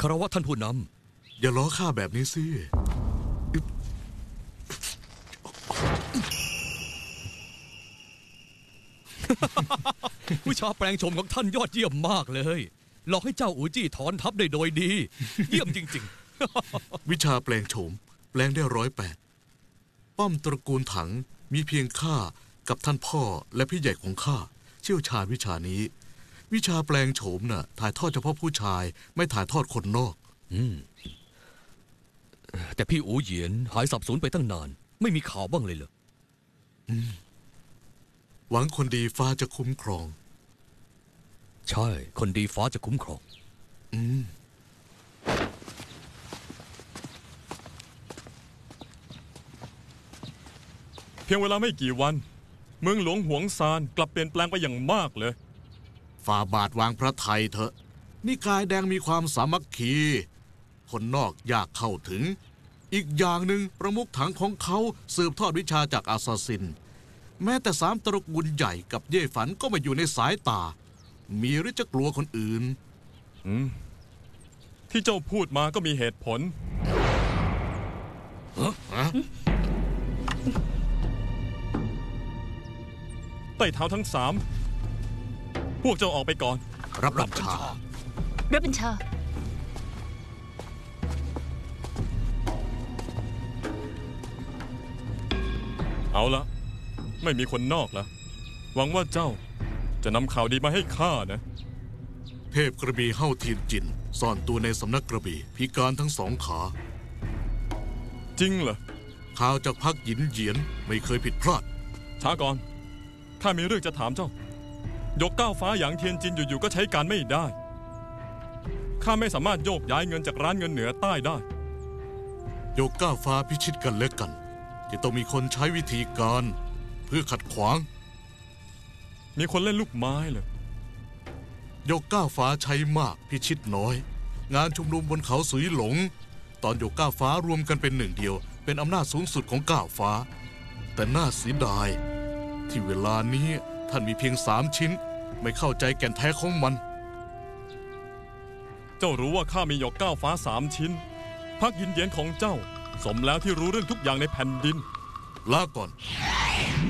คารวะท่านผู้นำอย่าล้อข้าแบบนี้สิวิชาแปลงโฉมของท่านยอดเยี่ยมมากเลยหลอกให้เจ้าอูจี้ถอนทัพได้โดยดีเยี่ยมจริงๆ วิชาแปลงโฉมแปลงได้108ป้อมตระกูลถังมีเพียงข้ากับท่านพ่อและพี่ใหญ่ของข้าเชี่ยวชาญวิชานี้วิชาแปลงโฉมน่ะถ่ายทอดเฉพาะผู้ชายไม่ถ่ายทอดคนนอกแต่พี่อูเหยียนหายสับสูญไปตั้งนานไม่มีข่าวบ้างเลยเหรอหวังคนดีฟ้าจะคุ้มครองใช่คนดีฟ้าจะคุ้มครองเพียงเวลาไม่กี่วันเมืองหลวงหวงซานกลับเปลี่ยนแปลงไปอย่างมากเลยฝ่าบาทวางพระทัยเถอะนิกายแดงมีความสามัคคีคนนอกยากเข้าถึงอีกอย่างหนึ่งประมุขถังของเขาสืบทอดวิชาจากอาซาซินแม้แต่3 ตระกูลใหญ่กับเย่ฝันก็ไม่อยู่ในสายตามีหรือจะกลัวคนอื่นที่เจ้าพูดมาก็มีเหตุผลไต่เท้าทั้ง3พวกเจ้าออกไปก่อนรับบัญชารับบัญชาเอาละไม่มีคนนอกแล้วหวังว่าเจ้าจะนำข่าวดีมาให้ข้านะเทพกระบี่เฮ่าเทียนจินซ่อนตัวในสำนักกระบี่พิการทั้ง2 ขาจริงเหรอข่าวจากพรรคหยินเหยียนไม่เคยผิดพลาดช้าก่อนข้ามีเรื่องจะถามเจ้ายกก้าวฟ้าหยางเทียนจินอยู่ๆก็ใช้การไม่ได้ข้าไม่สามารถโยกย้ายเงินจากร้านเงินเหนือใต้ได้ยกก้าวฟ้าพิชิตกันและกันจะต้องมีคนใช้วิธีการเพื่อขัดขวางมีคนเล่นลูกไม้เลยยกก้าวฟ้าใช้มากพิชิตน้อยงานชุมนุมบนเขาสุยหลงตอนยกก้าวฟ้ารวมกันเป็นหนึ่งเดียวเป็นอำนาจสูงสุดของก้าวฟ้าแต่น่าเสียดายที่เวลานี้ท่านมีเพียง3 ชิ้นไม่เข้าใจแก่นแท้ของมันเจ้ารู้ว่าข้ามีหยกก้าวฟ้า3 ชิ้นพรรคหยินเหยียนของเจ้าสมแล้วที่รู้เรื่องทุกอย่างในแผ่นดินลาก่อน